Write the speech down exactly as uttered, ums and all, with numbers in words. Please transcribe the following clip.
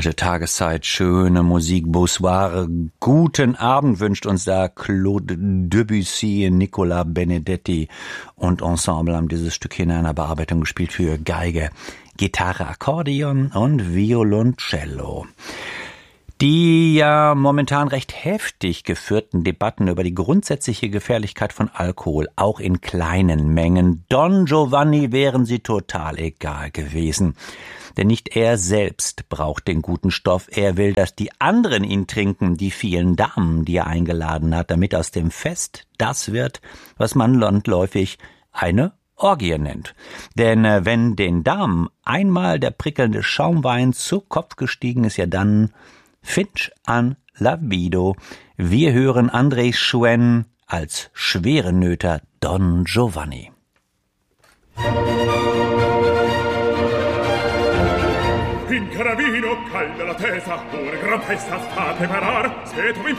Kalte Tageszeit, schöne Musik, Bonsoir, guten Abend wünscht uns da Claude Debussy, Nicola Benedetti und Ensemble haben dieses Stück in einer Bearbeitung gespielt für Geige, Gitarre, Akkordeon und Violoncello. Die ja momentan recht heftig geführten Debatten über die grundsätzliche Gefährlichkeit von Alkohol, auch in kleinen Mengen, Don Giovanni wären sie total egal gewesen. Denn nicht er selbst braucht den guten Stoff, er will, dass die anderen ihn trinken, die vielen Damen, die er eingeladen hat, damit aus dem Fest das wird, was man landläufig eine Orgie nennt. Denn äh, wenn den Damen einmal der prickelnde Schaumwein zu Kopf gestiegen ist, ja dann Finch an Lavido. Wir hören André Schwen als schwere Nöter Don Giovanni. In caravino calda la tesa, una gran festa sta a preparar. Se tu mi